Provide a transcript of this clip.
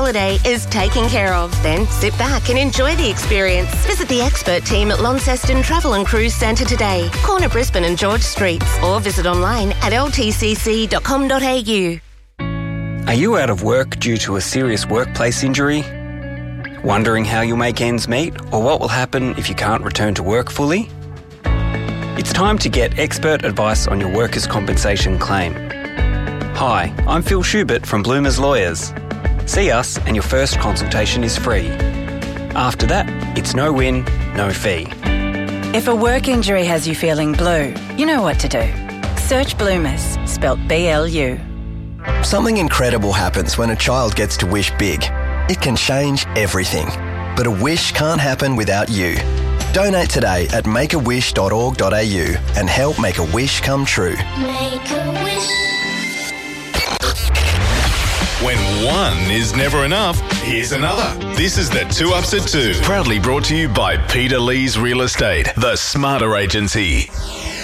holiday is taken care of. Then sit back and enjoy the experience. Visit the expert team at Launceston Travel and Cruise Centre today, corner Brisbane and George Streets, or visit online at ltcc.com.au. Are you out of work due to a serious workplace injury? Wondering how you'll make ends meet or what will happen if you can't return to work fully? It's time to get expert advice on your workers' compensation claim. Hi, I'm Phil Schubert from Bloomers Lawyers. See us and your first consultation is free. After that, it's no win, no fee. If a work injury has you feeling blue, you know what to do. Search Bloomers, spelt BLU. Something incredible happens when a child gets to wish big. It can change everything. But a wish can't happen without you. Donate today at makeawish.org.au and help make a wish come true. Make a wish. When one is never enough, here's another. This is the 2 Ups at 2. Proudly brought to you by Peter Lee's Real Estate, the smarter agency.